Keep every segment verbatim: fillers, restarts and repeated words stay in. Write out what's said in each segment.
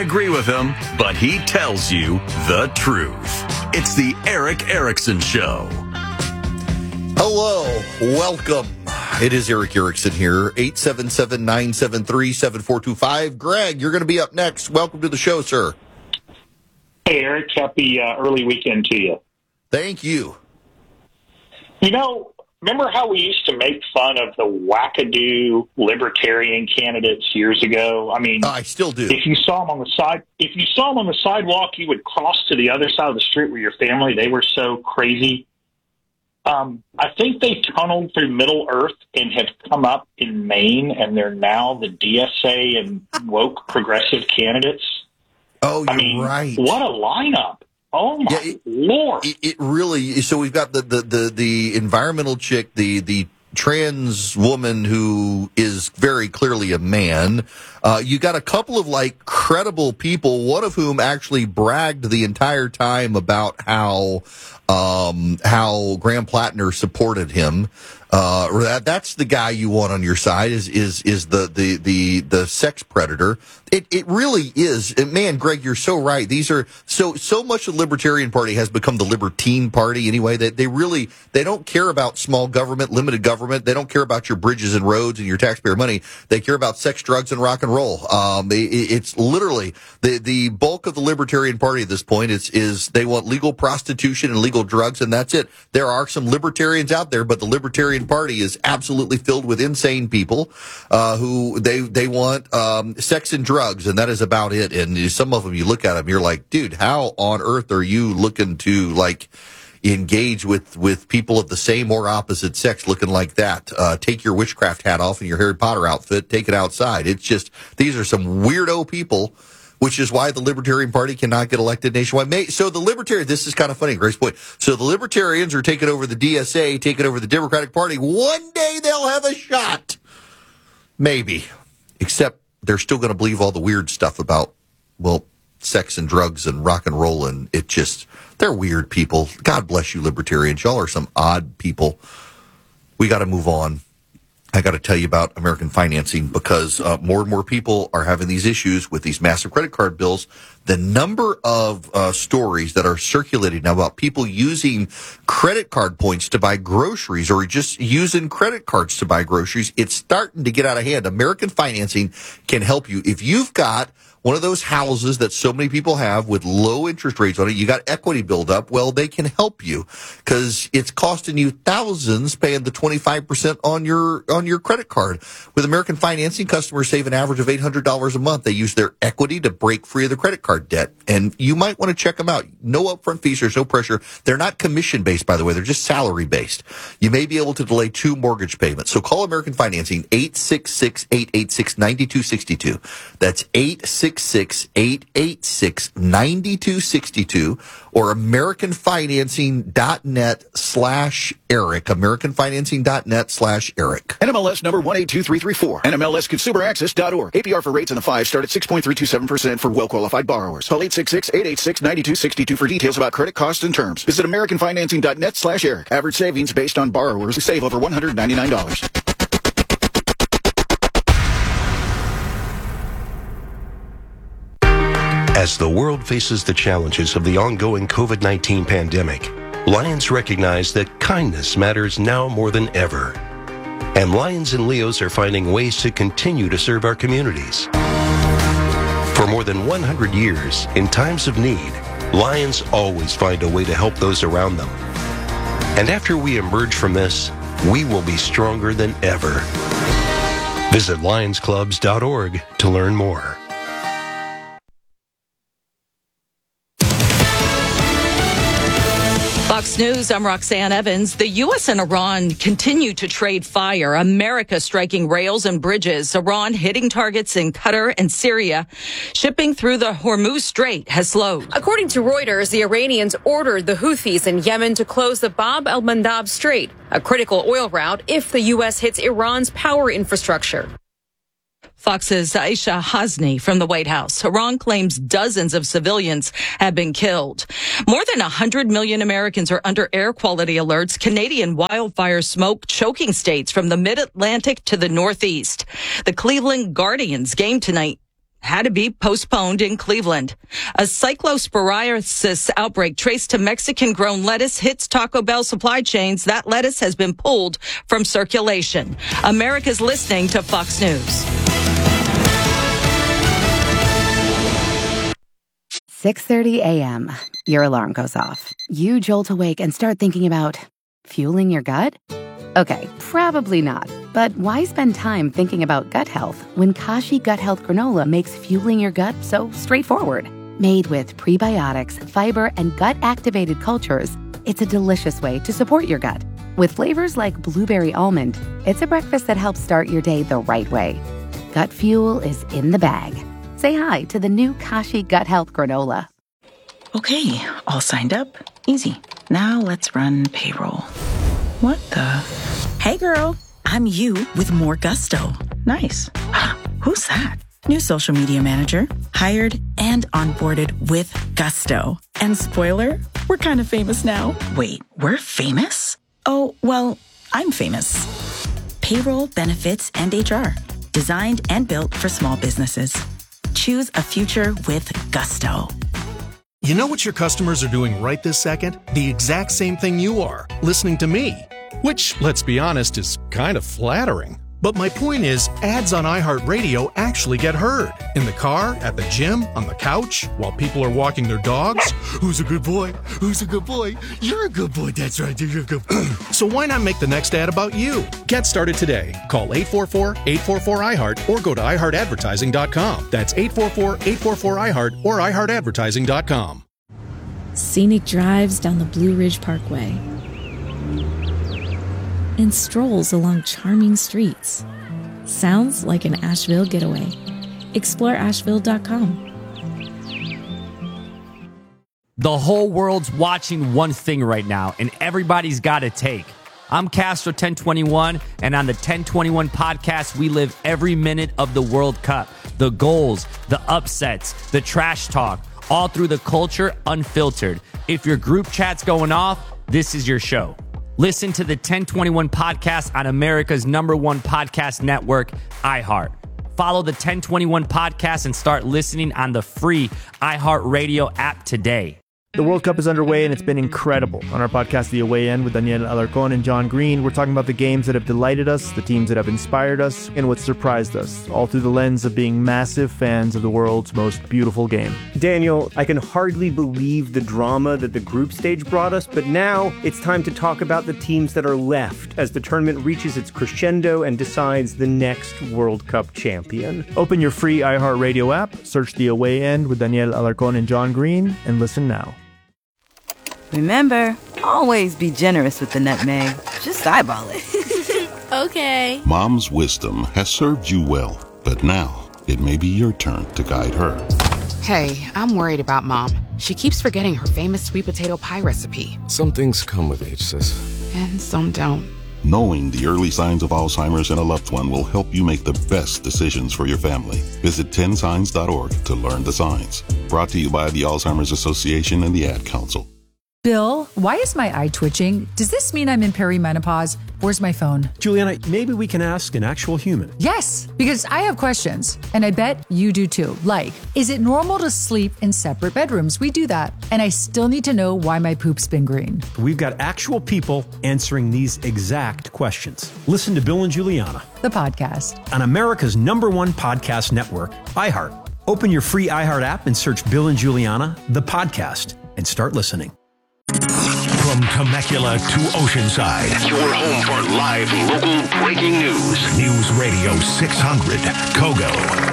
agree with him, but he tells you the truth. It's the Erick Erickson Show. Hello, welcome. It is Erick Erickson here, eight seven seven, nine seven three, seven four two five. Greg, you're going to be up next. Welcome to the show, sir. Hey, Eric. Happy uh, early weekend to you. Thank you. You know, remember how we used to make fun of the wackadoo libertarian candidates years ago? I mean, I still do. If you saw them on the side, if you saw them on the sidewalk, you would cross to the other side of the street with your family. They were so crazy. Um, I think they tunneled through Middle Earth and have come up in Maine, and they're now the D S A and woke progressive candidates. Oh, you're I mean, right. What a lineup. Oh, my yeah, it, Lord. It, it really is. So we've got the, the, the, the environmental chick, the, the trans woman who is very clearly a man. Uh, you got a couple of, like, credible people, one of whom actually bragged the entire time about how um, how Graham Plattner supported him. Uh, that, that's the guy you want on your side is, is, is the, the, the, the sex predator. It, it really is. Man, Greg, you're so right. These are so, so much of the Libertarian Party has become the Libertine Party anyway, that they really, they don't care about small government, limited government. They don't care about your bridges and roads and your taxpayer money. They care about sex, drugs, and rock and roll. Um, it, it's literally the, the bulk of the Libertarian Party at this point is, is they want legal prostitution and legal drugs, and that's it. There are some libertarians out there, but the Libertarian Party is absolutely filled with insane people uh, who they they want um, sex and drugs, and that is about it. And some of them, you look at them, you're like, dude, how on earth are you looking to like engage with with people of the same or opposite sex looking like that? Uh, take your witchcraft hat off and your Harry Potter outfit, take it outside. It's just, these are some weirdo people, which is why the Libertarian Party cannot get elected nationwide. So the Libertarian, this is kind of funny, Grace point. So the Libertarians are taking over the D S A, taking over the Democratic Party. One day they'll have a shot. Maybe. Except they're still going to believe all the weird stuff about, well, sex and drugs and rock and roll, and it just, they're weird people. God bless you, Libertarians. Y'all are some odd people. We got to move on. I got to tell you about American financing because uh, more and more people are having these issues with these massive credit card bills. The number of uh, stories that are circulating now about people using credit card points to buy groceries or just using credit cards to buy groceries, it's starting to get out of hand. American financing can help you. If you've got one of those houses that so many people have with low interest rates on it, you got equity buildup, well, they can help you because it's costing you thousands paying the twenty-five percent on your on your credit card. With American financing, customers save an average of eight hundred dollars a month. They use their equity to break free of the credit card debt, and you might want to check them out. No upfront fees, there's no pressure. They're not commission-based, by the way. They're just salary-based. You may be able to delay two mortgage payments. So call American Financing, eight six six, eight eight six, nine two six two. That's eight six six, eight eight six, nine two six two or americanfinancing.net slash Eric. americanfinancing.net slash Eric. N M L S number one eight two three three four. N M L S consumer access dot org. A P R for rates in the five start at six point three two seven percent for well-qualified borrowers. Call eight six six, eight eight six, nine two six two for details about credit costs and terms. Visit americanfinancing.net slash Eric. Average savings based on borrowers who save over one hundred ninety-nine dollars. As the world faces the challenges of the ongoing COVID nineteen pandemic, Lions recognize that kindness matters now more than ever. And Lions and Leos are finding ways to continue to serve our communities. For more than one hundred years, in times of need, Lions always find a way to help those around them. And after we emerge from this, we will be stronger than ever. Visit lions clubs dot org to learn more. Fox News, I'm Roxanne Evans. The U S and Iran continue to trade fire. America striking rails and bridges. Iran hitting targets in Qatar and Syria. Shipping through the Hormuz Strait has slowed. According to Reuters, the Iranians ordered the Houthis in Yemen to close the Bab el-Mandab Strait, a critical oil route, if the U S hits Iran's power infrastructure. Fox's Aisha Hasni from the White House. Iran claims dozens of civilians have been killed. More than one hundred million Americans are under air quality alerts. Canadian wildfire smoke choking states from the mid-Atlantic to the Northeast. The Cleveland Guardians game tonight had to be postponed in Cleveland. A cyclosporiasis outbreak traced to Mexican-grown lettuce hits Taco Bell supply chains. That lettuce has been pulled from circulation. America's listening to Fox News. six thirty a.m. Your alarm goes off. You jolt awake and start thinking about fueling your gut? Okay, probably not. But why spend time thinking about gut health when Kashi Gut Health Granola makes fueling your gut so straightforward? Made with prebiotics, fiber, and gut-activated cultures, it's a delicious way to support your gut. With flavors like blueberry almond, it's a breakfast that helps start your day the right way. Gut fuel is in the bag. Say hi to the new Kashi Gut Health Granola. Okay, all signed up. Easy. Now let's run payroll. What the? Hey girl, I'm you with more gusto. Nice. Who's that? New social media manager. Hired and onboarded with gusto. And spoiler, we're kind of famous now. Wait, we're famous? Oh, well, I'm famous. Payroll, benefits, and H R. Designed and built for small businesses. Choose a future with gusto. You know what your customers are doing right this second? The exact same thing you are, listening to me. Which, let's be honest, is kind of flattering. But my point is, ads on iHeartRadio actually get heard. In the car, at the gym, on the couch, while people are walking their dogs. Who's a good boy? Who's a good boy? You're a good boy, that's right, you're a good boy. So why not make the next ad about you? Get started today. Call eight four four, eight four four, I heart or go to i heart advertising dot com. That's eight four four, eight four four, I heart or i heart advertising dot com. Scenic drives down the Blue Ridge Parkway and strolls along charming streets. Sounds like an Asheville getaway. Explore asheville dot com. The whole world's watching one thing right now, and everybody's got a take. I'm Castro ten twenty-one, and on the ten twenty-one podcast, we live every minute of the World Cup. The goals, the upsets, the trash talk, all through the culture unfiltered. If your group chat's going off, this is your show. Listen to the ten twenty-one podcast on America's number one podcast network, iHeart. Follow the ten twenty-one podcast and start listening on the free iHeartRadio app today. The World Cup is underway, and it's been incredible. On our podcast, The Away End, with Daniel Alarcón and John Green, we're talking about the games that have delighted us, the teams that have inspired us, and what surprised us, all through the lens of being massive fans of the world's most beautiful game. Daniel, I can hardly believe the drama that the group stage brought us, but now it's time to talk about the teams that are left as the tournament reaches its crescendo and decides the next World Cup champion. Open your free iHeartRadio app, search The Away End with Daniel Alarcón and John Green, and listen now. Remember, always be generous with the nutmeg. Just eyeball it. Okay. Mom's wisdom has served you well, but now it may be your turn to guide her. Hey, I'm worried about Mom. She keeps forgetting her famous sweet potato pie recipe. Some things come with age, sis. And some don't. Knowing the early signs of Alzheimer's in a loved one will help you make the best decisions for your family. Visit ten signs dot org to learn the signs. Brought to you by the Alzheimer's Association and the Ad Council. Bill, why is my eye twitching? Does this mean I'm in perimenopause? Where's my phone? Juliana, maybe we can ask an actual human. Yes, because I have questions, and I bet you do too. Like, is it normal to sleep in separate bedrooms? We do that. And I still need to know why my poop's been green. We've got actual people answering these exact questions. Listen to Bill and Juliana, the podcast, on America's number one podcast network, iHeart. Open your free iHeart app and search Bill and Juliana, the podcast, and start listening. From Temecula to Oceanside, your home for live local breaking news. News Radio six hundred, Kogo.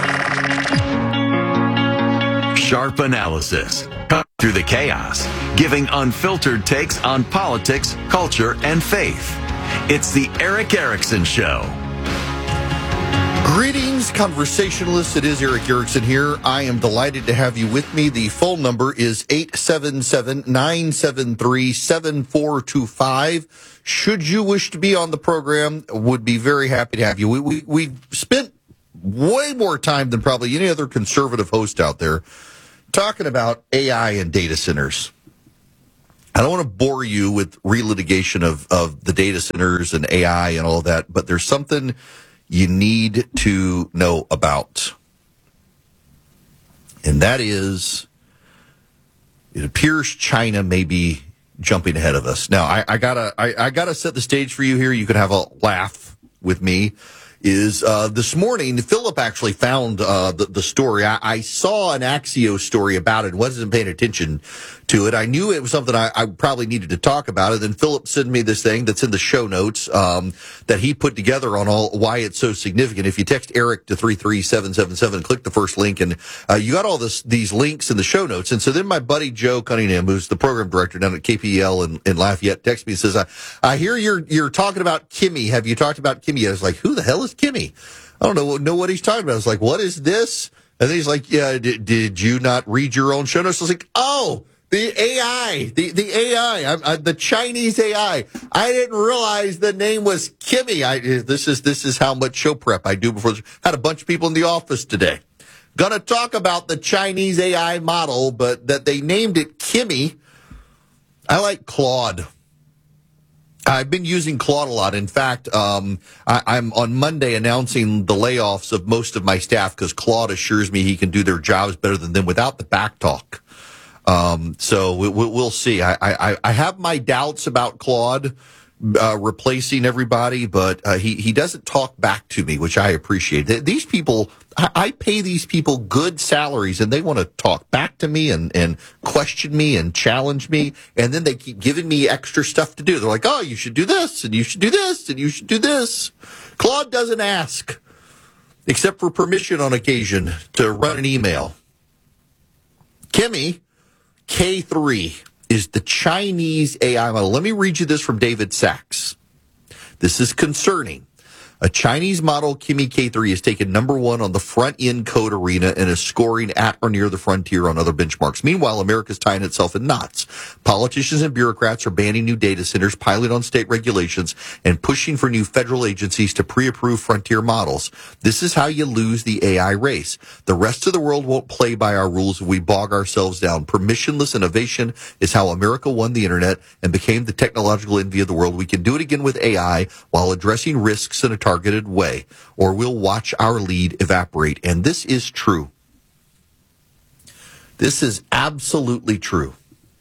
Sharp analysis. Cut through the chaos. Giving unfiltered takes on politics, culture, and faith. It's the Erick Erickson Show. Greetings, conversationalists. It is Erick Erickson here. I am delighted to have you with me. The phone number is eight seven seven, nine seven three, seven four two five. Should you wish to be on the program, would be very happy to have you. We, we, we've spent way more time than probably any other conservative host out there talking about A I and data centers. I don't want to bore you with relitigation of, of the data centers and A I and all that, but there's something you need to know about. And that is, it appears China may be jumping ahead of us. Now, I, I gotta, I, I gotta set the stage for you here. You can have a laugh with me. Is uh, this morning, Philip actually found uh, the, the story. I, I saw an Axios story about it, wasn't paying attention to it. I knew it was something I, I probably needed to talk about it. Then Philip sent me this thing that's in the show notes um, that he put together on all why it's so significant. If you text Eric to three three seven seven seven, click the first link, and uh, you got all this these links in the show notes. And so then my buddy Joe Cunningham, who's the program director down at K P L in, in Lafayette, texts me and says, I, I hear you're you're talking about Kimmy. Have you talked about Kimmy yet? I was like, who the hell is Kimmy? I don't know, know what he's talking about. I was like, what is this? And then he's like, yeah, did, did you not read your own show notes? I was like, oh, the A I, the, the A I, I, I, the Chinese A I. I didn't realize the name was Kimmy. I, this is, this is how much show prep I do before. Had a bunch of people in the office today. Gonna talk about the Chinese A I model, but that they named it Kimmy. I like Claude. I've been using Claude a lot. In fact, um, I, I'm on Monday announcing the layoffs of most of my staff because Claude assures me he can do their jobs better than them without the back talk. Um, so we, we, we'll see. I, I, I have my doubts about Claude uh, replacing everybody, but uh, he, he doesn't talk back to me, which I appreciate. These people, I, I pay these people good salaries, and they want to talk back to me and, and question me and challenge me, and then they keep giving me extra stuff to do. They're like, oh, you should do this, and you should do this, and you should do this. Claude doesn't ask, except for permission on occasion to run an email. Kimmy K three is the Chinese A I model. Let me read you this from David Sachs. This is concerning. A Chinese model, Kimmy K three, has taken number one on the front-end code arena and is scoring at or near the frontier on other benchmarks. Meanwhile, America's tying itself in knots. Politicians and bureaucrats are banning new data centers, piling on state regulations, and pushing for new federal agencies to pre-approve frontier models. This is how you lose the A I race. The rest of the world won't play by our rules if we bog ourselves down. Permissionless innovation is how America won the internet and became the technological envy of the world. We can do it again with A I while addressing risks in a targeted way, or we'll watch our lead evaporate. And this is true. This is absolutely true.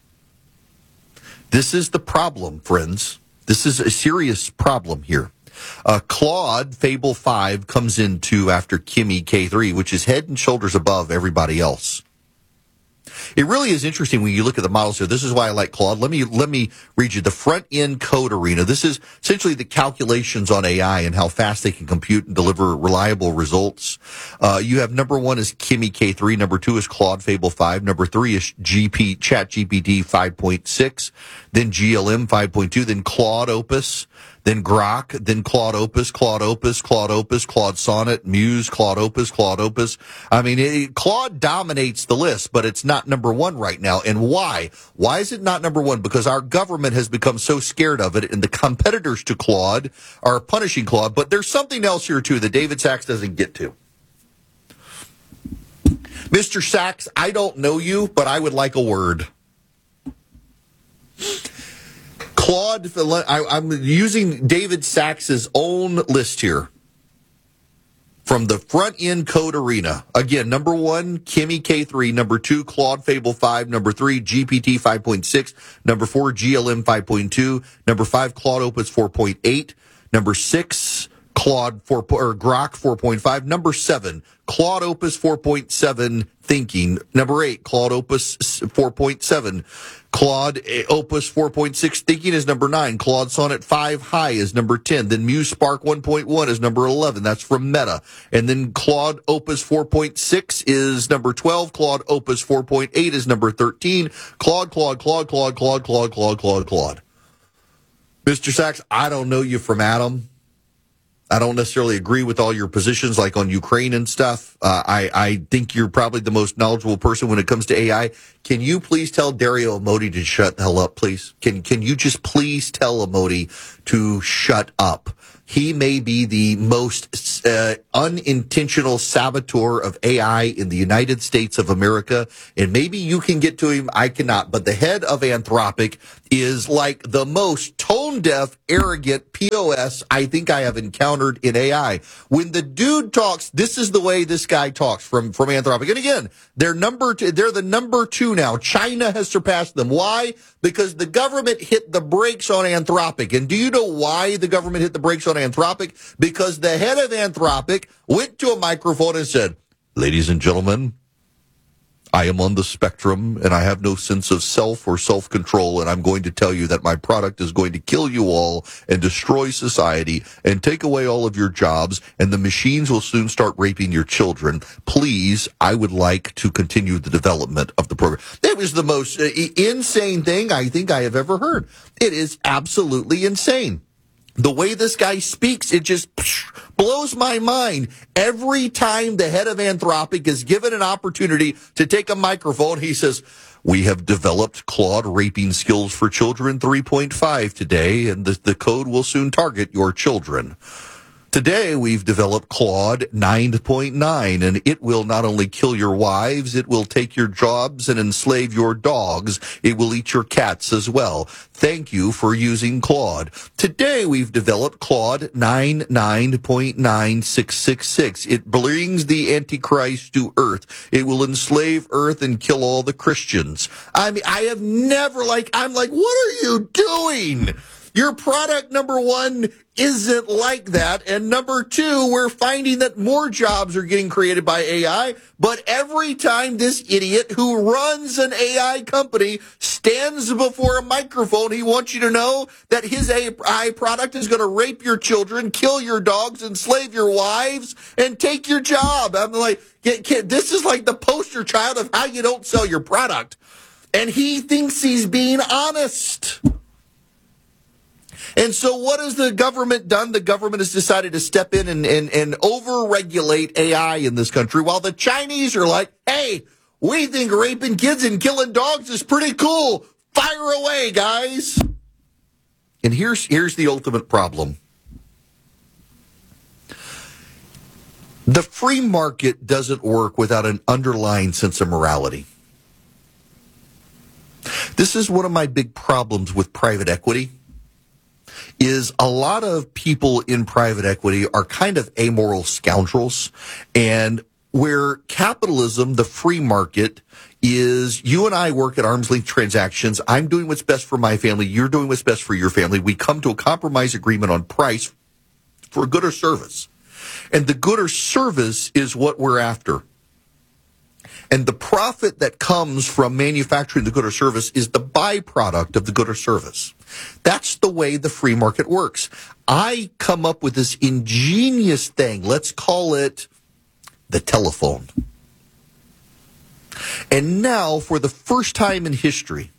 This is the problem, friends. This is a serious problem here. Uh, Claude Fable five comes into after Kimmy K three, which is head and shoulders above everybody else. It really is interesting when you look at the models here. This is why I like Claude. Let me let me read you the front-end code arena. This is essentially the calculations on A I and how fast they can compute and deliver reliable results. Uh, you have number one is Kimmy K three. Number two is Claude Fable five. Number three is G P ChatGPT five point six. Then G L M five point two. Then Claude Opus. Then Grok, then Claude Opus, Claude Opus, Claude Opus, Claude Sonnet, Muse, Claude Opus, Claude Opus. I mean, it, Claude dominates the list, but it's not number one right now. And why? Why is it not number one? Because our government has become so scared of it, and the competitors to Claude are punishing Claude. But there's something else here, too, that David Sachs doesn't get to. Mister Sachs, I don't know you, but I would like a word. Claude, I, I'm using David Sachs's own list here from the front-end code arena. Again, number one, Kimmy K three. Number two, Claude Fable five. Number three, G P T five point six. Number four, G L M five point two. Number five, Claude Opus four point eight. Number six, Claude four or Grok four point five. Number seven, Claude Opus four point seven Thinking. Number eight, Claude Opus four point seven. Claude Opus four point six Thinking is number nine. Claude Sonnet five High is number ten. Then Muse Spark one point one is number eleven. That's from Meta. And then Claude Opus four point six is number twelve. Claude Opus four point eight is number thirteen. Claude, Claude, Claude, Claude, Claude, Claude, Claude, Claude, Claude. Mister Sachs, I don't know you from Adam. I don't necessarily agree with all your positions, like on Ukraine and stuff. Uh, I, I think you're probably the most knowledgeable person when it comes to A I. Can you please tell Dario Amodei to shut the hell up, please? Can Can you just please tell Amodei to shut up? He may be the most uh, unintentional saboteur of A I in the United States of America. And maybe you can get to him. I cannot. But the head of Anthropic is like the most tone-deaf, arrogant P O S I think I have encountered in A I. When the dude talks, this is the way this guy talks from, from Anthropic. And again, they're number two, they're the number two now. China has surpassed them. Why? Because the government hit the brakes on Anthropic. And do you know why the government hit the brakes on Anthropic? Because the head of Anthropic went to a microphone and said, ladies and gentlemen, I am on the spectrum and I have no sense of self or self-control, and I'm going to tell you that my product is going to kill you all and destroy society and take away all of your jobs, and the machines will soon start raping your children. Please, I would like to continue the development of the program. That was the most uh, insane thing I think I have ever heard. It is absolutely insane. The way this guy speaks, it just blows my mind. Every time the head of Anthropic is given an opportunity to take a microphone, he says, we have developed Claude raping skills for children three point five today, and the, the code will soon target your children. Today, we've developed Claude nine point nine, and it will not only kill your wives, it will take your jobs and enslave your dogs. It will eat your cats as well. Thank you for using Claude. Today, we've developed Claude ninety-nine point nine six six six. It brings the Antichrist to Earth. It will enslave Earth and kill all the Christians. I mean, I have never, like, I'm like, what are you doing? Your product, number one, isn't like that. And number two, we're finding that more jobs are getting created by A I. But every time this idiot who runs an A I company stands before a microphone, he wants you to know that his A I product is going to rape your children, kill your dogs, enslave your wives, and take your job. I'm like, this is like the poster child of how you don't sell your product. And he thinks he's being honest. And so what has the government done? The government has decided to step in and, and, and over-regulate A I in this country, while the Chinese are like, hey, we think raping kids and killing dogs is pretty cool. Fire away, guys. And here's, here's the ultimate problem. The free market doesn't work without an underlying sense of morality. This is one of my big problems with private equity. Is a lot of people in private equity are kind of amoral scoundrels, and where capitalism, the free market, is you and I work at arm's length transactions. I'm doing what's best for my family. You're doing what's best for your family. We come to a compromise agreement on price for good or service. And the good or service is what we're after. And the profit that comes from manufacturing the good or service is the byproduct of the good or service. That's the way the free market works. I come up with this ingenious thing. Let's call it the telephone. And now, for the first time in history,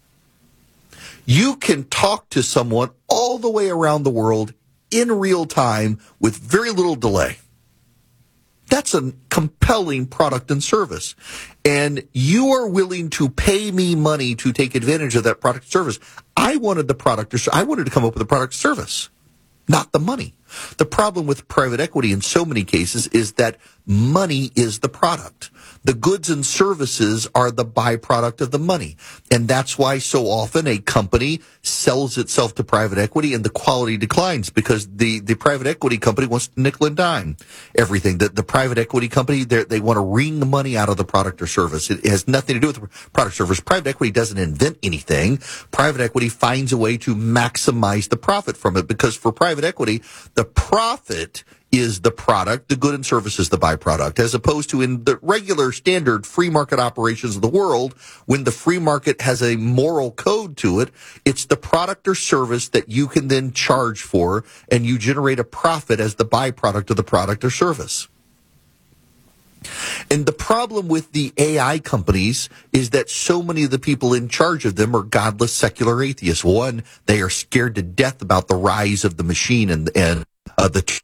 you can talk to someone all the way around the world in real time with very little delay. That's a compelling product and service. And you are willing to pay me money to take advantage of that product and service. I wanted the product or I wanted to come up with a product service, not the money. The problem with private equity in so many cases is that money is the product. The goods and services are the byproduct of the money. And that's why so often a company sells itself to private equity and the quality declines, because the, the private equity company wants to nickel and dime everything. The, the private equity company, they want to wring the money out of the product or service. It has nothing to do with the product or service. Private equity doesn't invent anything. Private equity finds a way to maximize the profit from it, because for private equity, the profit is the product, the good and service is the byproduct, as opposed to in the regular standard free market operations of the world, when the free market has a moral code to it, it's the product or service that you can then charge for, and you generate a profit as the byproduct of the product or service. And the problem with the A I companies is that so many of the people in charge of them are godless secular atheists. One, they are scared to death about the rise of the machine and, and uh, the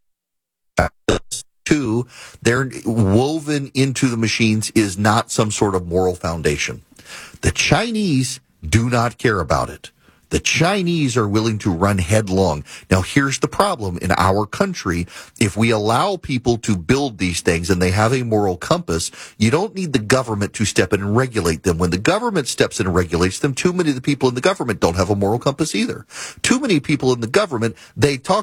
Two, they're woven into the machines is not some sort of moral foundation. The Chinese do not care about it. The Chinese are willing to run headlong. Now, here's the problem in our country. If we allow people to build these things and they have a moral compass, you don't need the government to step in and regulate them. When the government steps in and regulates them, too many of the people in the government don't have a moral compass either. Too many people in the government, they talk